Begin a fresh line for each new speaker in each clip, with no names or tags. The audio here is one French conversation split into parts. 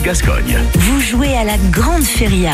Gascogne.
Vous jouez à la Grande Feria.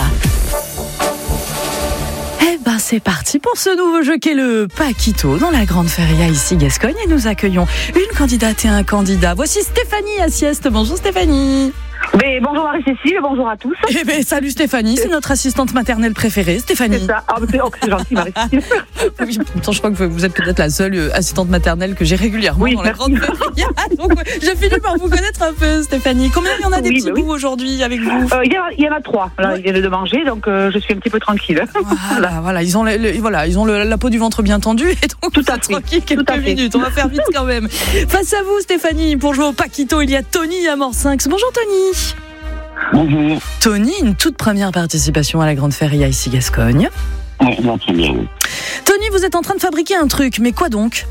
Eh ben c'est parti pour ce nouveau jeu qu'est le Paquito dans la Grande Feria ici Gascogne et nous accueillons une candidate et un candidat. Voici Stéphanie à Sieste. Bonjour Stéphanie.
Mais bonjour Marie-Cécile, bonjour à tous.
Eh ben salut Stéphanie, c'est notre assistante maternelle préférée, Stéphanie.
C'est ça, c'est gentil Marie-Cécile.
Oui, pourtant je crois que vous êtes peut-être la seule assistante maternelle que j'ai régulièrement dans la Grande Feria. Donc j'ai fini par vous connaître un peu Stéphanie. Combien il y en a des petits bouts aujourd'hui avec vous?
Il y en a 3, là ils viennent de manger donc je suis un petit peu tranquille.
Voilà, ils ont la peau du ventre bien tendue et donc
tout à fait.
Tranquille quelques minutes, on va faire vite quand même. Face à vous Stéphanie, pour jouer au Paquito, il y a Tony à Morsinx. Bonjour Tony.
Bonjour.
Tony, une toute première participation à la Grande Feria ici Gascogne.
Oui, très bien.
Tony, vous êtes en train de fabriquer un truc, mais quoi donc?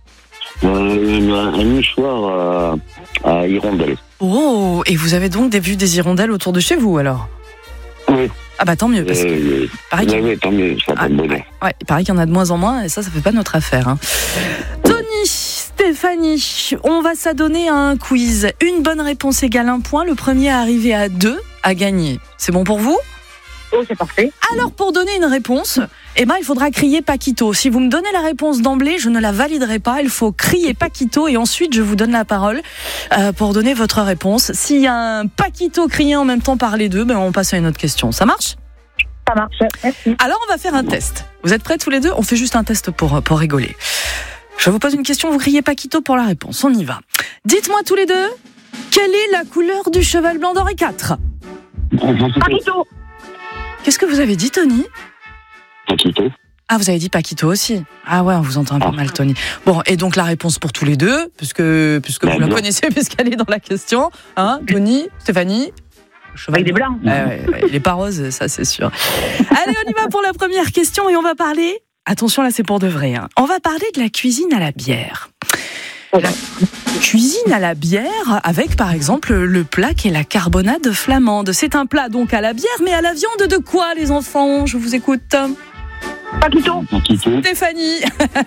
Un nichoir à hirondelles.
Oh, et vous avez donc vues des hirondelles autour de chez vous alors?
Oui.
Ah bah tant mieux. Parce que
oui, tant mieux, ça va bonheur.
Ouais, il paraît qu'il y en a de moins en moins et ça fait pas notre affaire. Hein. Tony, Stéphanie, on va s'adonner à un quiz. Une bonne réponse égale un point. Le premier à arriver à 2 a gagné. C'est bon pour vous?
Oh, c'est parfait.
Alors pour donner une réponse, il faudra crier Paquito. Si vous me donnez la réponse d'emblée, je ne la validerai pas. Il faut crier Paquito et ensuite je vous donne la parole pour donner votre réponse. S'il y a un Paquito crié en même temps par les deux, on passe à une autre question. Ça marche?
Ça marche, merci.
Alors on va faire un test. Vous êtes prêts tous les deux? On fait juste un test pour rigoler. Je vous pose une question, vous criez Paquito pour la réponse. On y va. Dites-moi tous les deux, quelle est la couleur du cheval blanc d'Henri IV?
Paquito.
Qu'est-ce que vous avez dit, Tony?
Paquito.
Ah, vous avez dit Paquito aussi. Ah ouais, on vous entend un peu mal, Tony. Bon, et donc la réponse pour tous les deux, puisque vous la connaissez, puisqu'elle est dans la question. Hein, Tony, Stéphanie?
Cheval des blancs.
Il est pas rose, ça c'est sûr. Allez, on y va pour la première question et on va parler... Attention, là c'est pour de vrai. Hein. On va parler de la cuisine à la bière. Cuisine à la bière avec par exemple le plat qui est la carbonade flamande. C'est un plat donc à la bière, mais à la viande de quoi les enfants? Je vous écoute.
Paquito.
Stéphanie.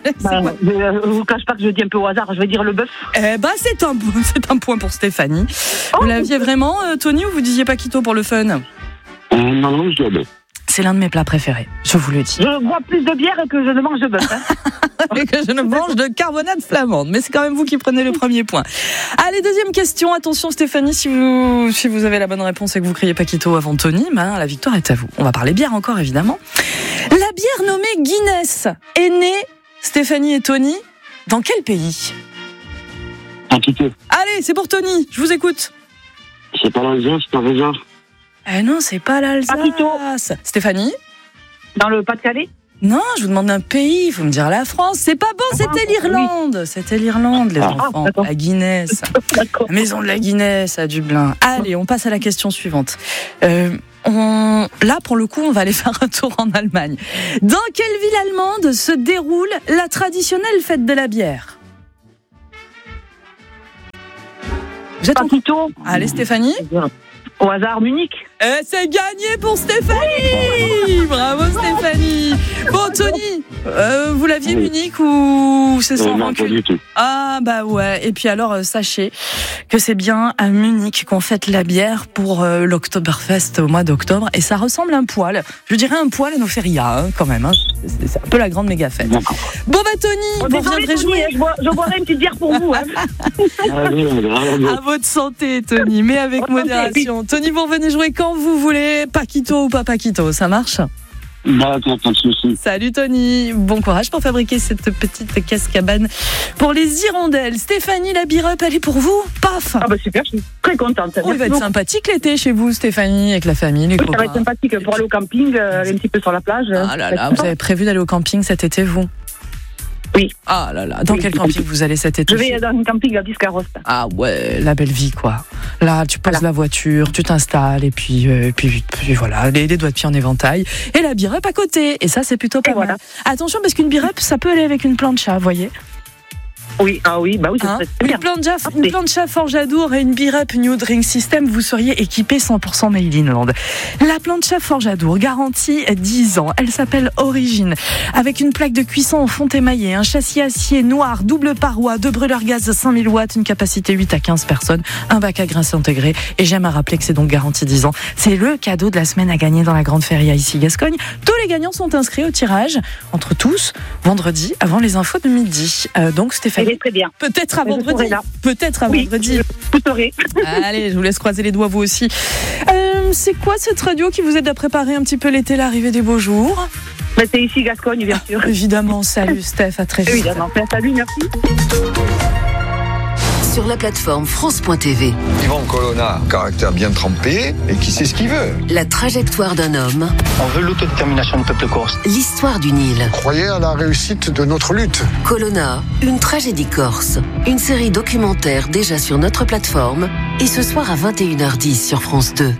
Je vous cache pas que je dis un peu au hasard, je vais dire le bœuf.
C'est un point pour Stéphanie. Vous l'aviez vraiment, Tony, ou vous disiez Paquito pour le fun?
Non, je dis le bœuf.
C'est l'un de mes plats préférés, je vous le dis.
Je bois plus de bière que je ne mange de bœuf.
Et que je ne mange de carbonade flamande. Mais c'est quand même vous qui prenez le premier point. Allez, deuxième question. Attention Stéphanie, si vous avez la bonne réponse et que vous criez Paquito avant Tony, la victoire est à vous. On va parler bière encore, évidemment. La bière nommée Guinness est née, Stéphanie et Tony, dans quel pays?
Paquito.
Allez, c'est pour Tony, je vous écoute.
C'est pas l'Alsace, c'est pas Reza.
Non, c'est pas l'Alsace.
Paquito.
Stéphanie? Dans
le Pas-de-Calais?
Non, je vous demande un pays, il faut me dire la France. C'est pas bon, c'était l'Irlande. Oui. C'était l'Irlande, les enfants. La Guinness. La maison de la Guinness à Dublin. Allez, on passe à la question suivante. Là, pour le coup, on va aller faire un tour en Allemagne. Dans quelle ville allemande se déroule la traditionnelle fête de la bière? Vous êtes
Paquito.
Allez, Stéphanie?
Au hasard, Munich.
C'est gagné pour Stéphanie. Bravo Stéphanie. Bon Tony, vous l'aviez Munich ou c'est sans rancune?
Pas du tout.
Ah bah ouais. Et puis alors sachez que c'est bien à Munich qu'on fête la bière pour l'Oktoberfest au mois d'octobre et ça ressemble un poil. Je dirais un poil à nos ferias quand même. Hein. C'est un peu la grande méga fête. Bon bah Tony, vous viendrez jouer.
Je boirai une petite bière pour vous. Hein.
À votre santé Tony, mais avec modération. Tony, vous revenez jouer quand vous voulez, Paquito ou pas Paquito, ça marche?
D'accord, pas de soucis.
Salut Tony, bon courage pour fabriquer cette petite caisse cabane pour les hirondelles. Stéphanie, la beer-up, elle est pour vous? Paf!
Ah bah super, je suis très contente.
Il va être sympathique l'été chez vous, Stéphanie, avec la famille, les copains.
Ça va être sympathique pour aller au camping, aller un petit peu sur la plage.
Ah là là, vous avez prévu d'aller au camping cet été, vous?
Oui.
Ah là là, dans quel camping vous allez cet été?
Je vais dans un camping à Biscarrosse.
Ah ouais, la belle vie quoi. Là, tu poses la voiture, tu t'installes et puis voilà, les doigts de pied en éventail et la beer-up à côté. Et ça, c'est plutôt pas mal. Attention parce qu'une beer-up, ça peut aller avec une plancha, vous voyez.
Oui, bah oui, ça serait très bien.
Une plancha Forjadour et une Birep New Drink System, vous seriez équipé 100% Made in Land. La plancha Forjadour, garantie 10 ans. Elle s'appelle Origine, avec une plaque de cuisson en fonte émaillée, un châssis acier noir, double paroi, 2 brûleurs gaz 5000 watts, une capacité 8 à 15 personnes, un bac à graisse intégré. Et j'aime à rappeler que c'est donc garantie 10 ans. C'est le cadeau de la semaine à gagner dans la Grande Feria ici Gascogne. Tous les gagnants sont inscrits au tirage entre tous vendredi avant les infos de midi. Donc Stéphanie,
très bien.
peut-être à vendredi. Peut-être à vendredi.
Vous saurez.
Allez, je vous laisse croiser les doigts vous aussi. C'est quoi cette radio qui vous aide à préparer un petit peu l'été, l'arrivée des beaux jours?
C'est ici Gascogne, bien sûr.
Évidemment, salut Steph, à très vite.
Évidemment, salut, merci.
Sur la plateforme France.tv.
Yvan Colonna, caractère bien trempé et qui sait ce qu'il veut.
La trajectoire d'un homme.
On veut l'autodétermination du peuple corse.
L'histoire d'une île.
Croyez à la réussite de notre lutte.
Colonna, une tragédie corse. Une série documentaire déjà sur notre plateforme et ce soir à 21h10 sur France 2.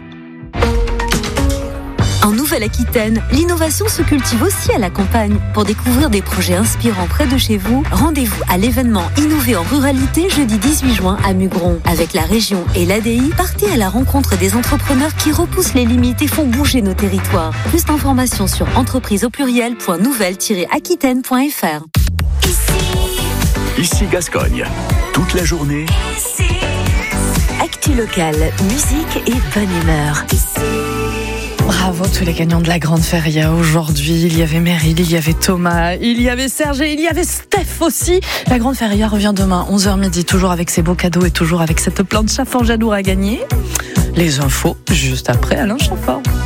En Nouvelle-Aquitaine, l'innovation se cultive aussi à la campagne. Pour découvrir des projets inspirants près de chez vous, rendez-vous à l'événement Innover en ruralité jeudi 18 juin à Mugron. Avec la région et l'ADI, partez à la rencontre des entrepreneurs qui repoussent les limites et font bouger nos territoires. Plus d'informations sur entrepriseaupluriel.nouvelle-aquitaine.fr.
Ici Gascogne, toute la journée.
Actu locale, musique et bonne humeur.
Bravo tous les gagnants de la Grande Feria aujourd'hui. Il y avait Meryl, il y avait Thomas, il y avait Serge et il y avait Steph aussi. La Grande Feria revient demain 11h midi, toujours avec ses beaux cadeaux et toujours avec cette plancha Forjadour à gagner. Les infos juste après Alain Chamfort.